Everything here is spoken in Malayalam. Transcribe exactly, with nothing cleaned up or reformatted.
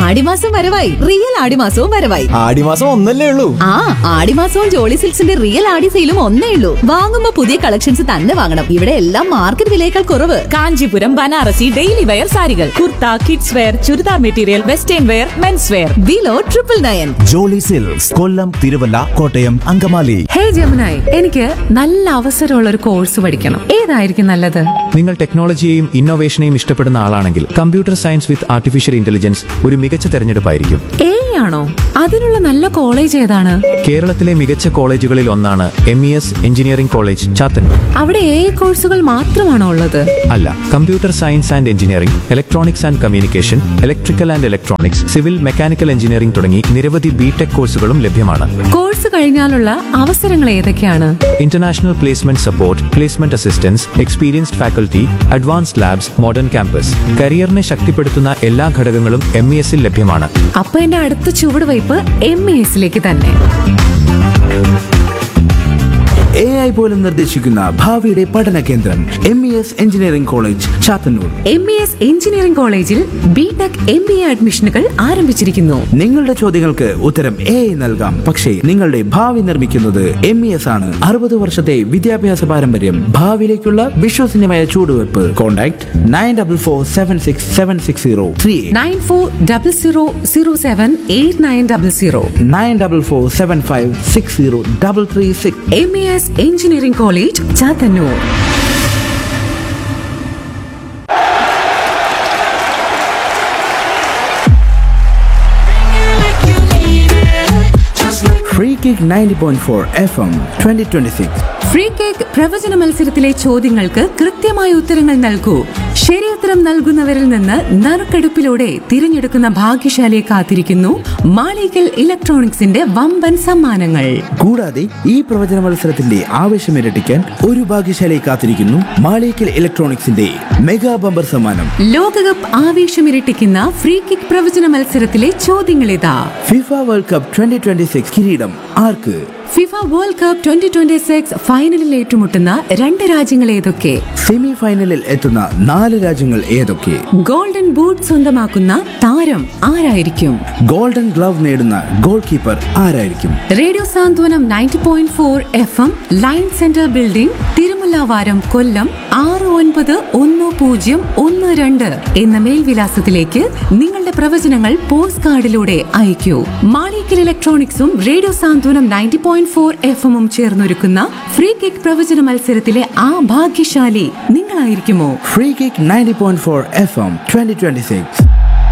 ആടിമാസം വരവായി, റിയൽ ആടിമാസവും വരവായി. ആടിമാസം ഒന്നല്ലേ ഉള്ളൂ. ആ, ആടിമാസവും ജോളി സിൽക്സിന്റെ റിയൽ ആടി സെയിലും ഒന്നേ ഉള്ളൂ. വാങ്ങുമ്പോ പുതിയ കളക്ഷൻസ് തന്നെ വാങ്ങണം. ഇവിടെ എല്ലാം മാർക്കറ്റ് വിലയേക്കാൾ കുറവ്. കാഞ്ചീപുരം, ബനാറസി, ഡെയിലി വെയർ സാരികൾ, kurta, kids wear, churidar material, western wear, men's wear. Below triple nine. Jolly silks, കൊല്ലം, തിരുവല്ല, കോട്ടയം, അങ്കമാലി. ഹേ ജമുനായി, എനിക്ക് നല്ല അവസരമുള്ള ഒരു കോഴ്സ് പഠിക്കണം. ഏതായിരിക്കും നല്ലത്? നിങ്ങൾ ടെക്നോളജിയെയും ഇന്നോവേഷനെയും ഇഷ്ടപ്പെടുന്ന ആളാണെങ്കിൽ computer science with artificial intelligence ഒരു മികച്ച തെരഞ്ഞെടുപ്പായിരിക്കും. എ ആണോ? അതിനുള്ള നല്ല കോളേജ് ഏതാണ്? കേരളത്തിലെ മികച്ച കോളേജുകളിൽ ഒന്നാണ് M E S engineering college, Chathannoor. അവിടെ എ കോഴ്സുകൾ മാത്രമാണോ ഉള്ളത്? അല്ല, computer science and engineering, electronics and communication, electrical and electronics, civil, mechanical engineering തുടങ്ങി നിരവധി ബിടെക് കോഴ്സുകളും ലഭ്യമാണ്. കോഴ്സ് കഴിഞ്ഞാലുള്ള അവസരങ്ങൾ ഏതൊക്കെയാണ്? International placement support, placement assistance, experienced faculty, advanced labs, modern campus. കരിയറിനെ ശക്തിപ്പെടുത്തുന്ന എല്ലാ ഘടകങ്ങളും എം ഇ എസിൽ ലഭ്യമാണ്. അപ്പൊ എന്റെ അടുത്ത ചുവടുവയ്പ് എം ഇ എസിലേക്ക് തന്നെ. എ ഐ പോലും നിർദ്ദേശിക്കുന്ന ഭാവിയുടെ പഠന കേന്ദ്രം M E S engineering college, Chathannoor. M E S engineering കോളേജിൽ ബിടെക് എം ബി എ അഡ്മിഷനുകൾ ആരംഭിച്ചിരിക്കുന്നു. നിങ്ങളുടെ ചോദ്യങ്ങൾക്ക് ഉത്തരം എ ഐ നൽകാം, പക്ഷേ നിങ്ങളുടെ ഭാവി നിർമ്മിക്കുന്നത് എം ഇ എസ് ആണ്. അറുപത് വർഷത്തെ വിദ്യാഭ്യാസ പാരമ്പര്യം, ഭാവിയിലേക്കുള്ള വിശ്വസനീയമായ ചൂടുവെപ്പ്. Contact nine double four seven six seven six zero three nine four double zero zero seven eight nine double zero nine double four seven five six zero double three six. M E S engineering college, Chathannoor. Free kick ninety point four F M twenty twenty six. Free cake പ്രവചന മത്സരത്തിലെ ചോദ്യങ്ങൾക്ക് കൃത്യമായ ഉത്തരങ്ങൾ നൽകൂ. ശരിയുത്തരം നൽകുന്നവരിൽ നിന്ന് നറുക്കെടുപ്പിലൂടെ തിരഞ്ഞെടുക്കുന്ന ഭാഗ്യശാലിയെ കാത്തിരിക്കുന്നു മാളികൽ ഇലക്ട്രോണിക്സിന്റെ വമ്പൻ സമ്മാനങ്ങൾ. കൂടാതെ ഈ പ്രവചന മത്സരത്തിന്റെ ആവേശം ഇരട്ടിക്കാൻ ഒരു ഭാഗ്യശാലിയെ കാത്തിരിക്കുന്നു മാളികൽ ഇലക്ട്രോണിക്സിന്റെ മെഗാ ബമ്പർ സമ്മാനം. ലോകകപ്പ് ആവേശം ഇരട്ടിക്കുന്ന ഫ്രീ കിക്ക് പ്രവചന മത്സരത്തിലെ ചോദ്യങ്ങളിതാ. FIFA world cup twenty twenty six കിരീടം ആർക്ക്? FIFA world cup twenty twenty six ഫൈനലിൽ ഏറ്റുമുട്ടുന്ന രണ്ട് രാജ്യങ്ങൾ ഏതൊക്കെ? സെമി ഫൈനലിൽ എത്തുന്ന നാല് രാജ്യങ്ങൾ ഏതൊക്കെ? ഗോൾഡൻ ബൂട്ട് സ്വന്തമാക്കുന്ന താരം ആരായിരിക്കും? ഗോൾഡൻ ഗ്ലവ് നേടുന്ന ഗോൾ കീപ്പർ ആരായിരിക്കും? റേഡിയോ സാന്ത്വനം ninety point four F M, line centre building, Thirumullavaram, കൊല്ലം ആറ് ഒൻപത് ഒന്ന് പൂജ്യം ഒന്ന് രണ്ട് എന്ന മേൽവിലാസത്തിലേക്ക് നിങ്ങളുടെ പ്രവചനങ്ങൾ പോസ്റ്റ് കാർഡിലൂടെ അയക്കൂ. മാളികൽ ഇലക്ട്രോണിക്സും റേഡിയോ സാന്ത്വനം നയൻറ്റി പോയിന്റ് ഫോർ എഫ് എമ്മും ചേർന്നൊരുക്കുന്ന ഫ്രീ കിക്ക് പ്രവചന മത്സരത്തിലെ ആ ഭാഗ്യശാലി നിങ്ങളായിരിക്കുമോ? Free kick ninety point four F M twenty twenty six.